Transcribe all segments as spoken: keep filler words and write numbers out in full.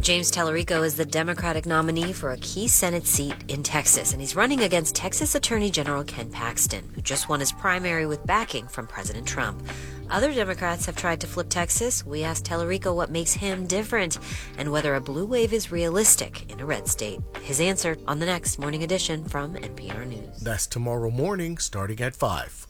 James Tallarico is the Democratic nominee for a key Senate seat in Texas, and he's running against Texas Attorney General Ken Paxton, who just won his primary with backing from President Trump. Other Democrats have tried to flip Texas. We asked Tallarico what makes him different and whether a blue wave is realistic in a red state. His answer on the next Morning Edition from N P R News. That's tomorrow morning, starting at five.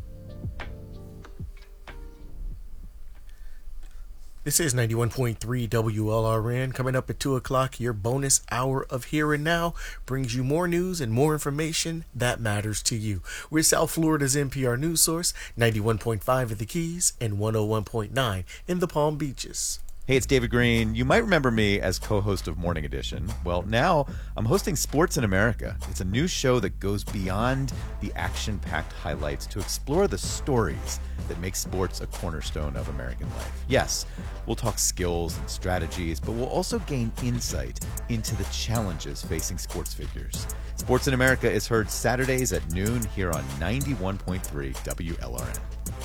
This is ninety-one point three W L R N. Coming up at two o'clock, your bonus hour of Here and Now brings you more news and more information that matters to you. We're South Florida's N P R News Source, ninety-one point five at the Keys and one oh one point nine in the Palm Beaches. Hey, it's David Green. You might remember me as co-host of Morning Edition. Well, now I'm hosting Sports in America. It's a new show that goes beyond the action-packed highlights to explore the stories that make sports a cornerstone of American life. Yes, we'll talk skills and strategies, but we'll also gain insight into the challenges facing sports figures. Sports in America is heard Saturdays at noon here on ninety-one point three W L R N.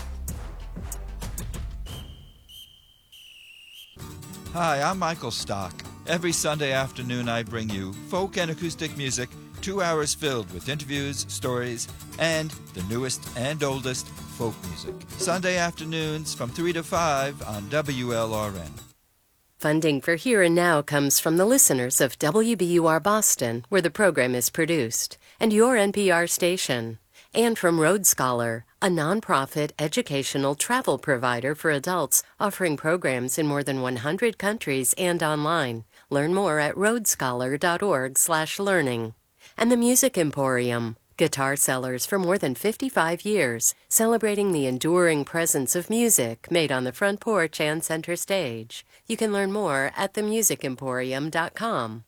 Hi, I'm Michael Stock. Every Sunday afternoon I bring you folk and acoustic music, two hours filled with interviews, stories, and the newest and oldest folk music. Sunday afternoons from three to five on W L R N. Funding for Here and Now comes from the listeners of W B U R Boston, where the program is produced, and your N P R station. And from Road Scholar, a nonprofit educational travel provider for adults offering programs in more than one hundred countries and online. Learn more at roadscholar.org slash learning. And the Music Emporium, guitar sellers for more than fifty-five years, celebrating the enduring presence of music made on the front porch and center stage. You can learn more at the music emporium dot com.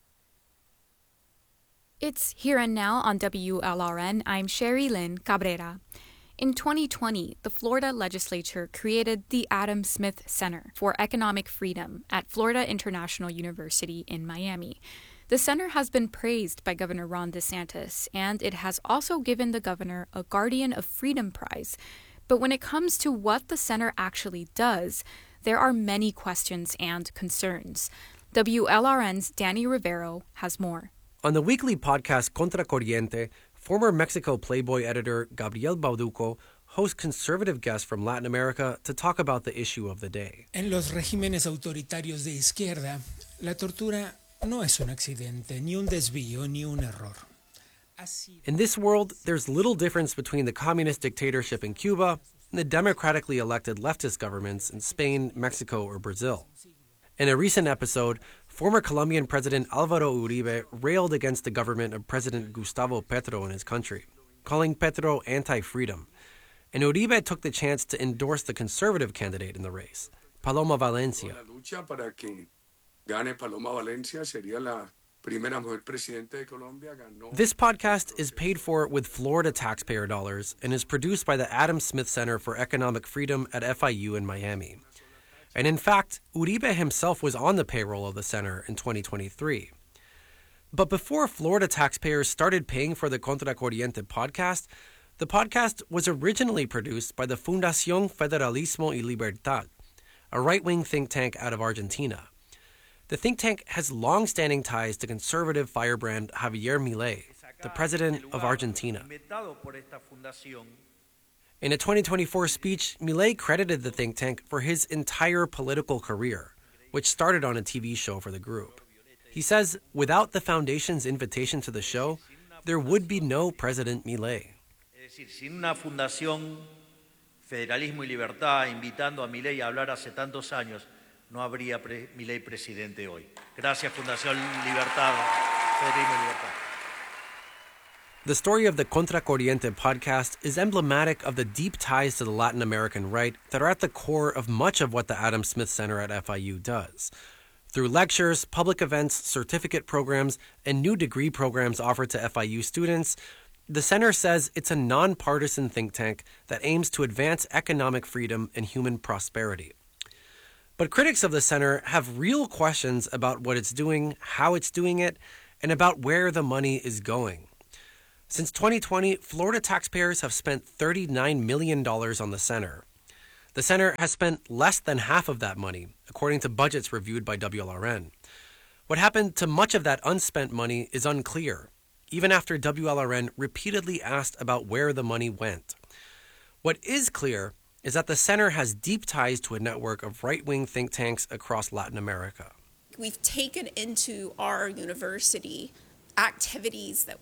It's Here and Now on W L R N. I'm Sherry Lynn Cabrera. In twenty twenty, the Florida legislature created the Adam Smith Center for Economic Freedom at Florida International University in Miami. The center has been praised by Governor Ron DeSantis, and it has also given the governor a Guardian of Freedom Prize. But when it comes to what the center actually does, there are many questions and concerns. W L R N's Danny Rivero has more. On the weekly podcast Contracorriente, former Mexico Playboy editor Gabriel Bauduco hosts conservative guests from Latin America to talk about the issue of the day. En los regímenes autoritarios de izquierda, la tortura no es un accidente, ni un desvío, ni un error. In this world, there's little difference between the communist dictatorship in Cuba and the democratically elected leftist governments in Spain, Mexico, or Brazil. In a recent episode, former Colombian President Álvaro Uribe railed against the government of President Gustavo Petro in his country, calling Petro anti-freedom. And Uribe took the chance to endorse the conservative candidate in the race, Paloma Valencia. This podcast is paid for with Florida taxpayer dollars and is produced by the Adam Smith Center for Economic Freedom at F I U in Miami. And in fact, Uribe himself was on the payroll of the center in twenty twenty-three. But before Florida taxpayers started paying for the Contracorriente podcast, the podcast was originally produced by the Fundación Federalismo y Libertad, a right-wing think tank out of Argentina. The think tank has long-standing ties to conservative firebrand Javier Milei, the president of Argentina. In a twenty twenty-four speech, Milei credited the think tank for his entire political career, which started on a T V show for the group. He says without the foundation's invitation to the show, there would be no President Milei. Es decir, sin una fundación, Federalismo y Libertad, invitando a Milei a hablar hace tantos años, no habría pre- Milei presidente hoy. Gracias, Fundación Libertad, Federalismo y Libertad. The story of the Contracorriente podcast is emblematic of the deep ties to the Latin American right that are at the core of much of what the Adam Smith Center at F I U does. Through lectures, public events, certificate programs, and new degree programs offered to F I U students, the center says it's a nonpartisan think tank that aims to advance economic freedom and human prosperity. But critics of the center have real questions about what it's doing, how it's doing it, and about where the money is going. Since twenty twenty, Florida taxpayers have spent thirty-nine million dollars on the center. The center has spent less than half of that money, according to budgets reviewed by W L R N. What happened to much of that unspent money is unclear, even after W L R N repeatedly asked about where the money went. What is clear is that the center has deep ties to a network of right-wing think tanks across Latin America. We've taken into our university activities that